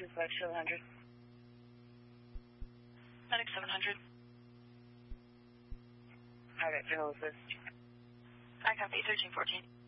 Flight 700. Medic 700. Hi, Vector, who is this? I copy 1314.